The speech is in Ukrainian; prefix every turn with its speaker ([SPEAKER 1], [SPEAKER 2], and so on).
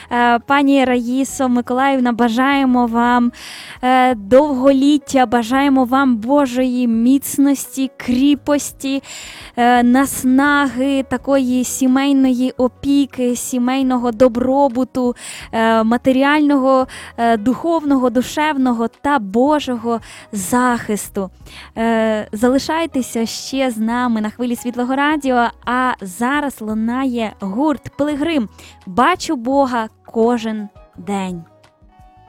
[SPEAKER 1] Пані Раїсо Миколаївна, бажаємо вам довголіття, бажаємо вам Божої міцності, кріпості, наснаги, такої сімейної опіки, сімейного добробуту, матеріального, духовного, душевного та Божого захисту. Залишайтеся ще з нами на хвилі Світлого Радіо, а зараз лунає гурт «Пилигрим». Бачу Бога кожен день.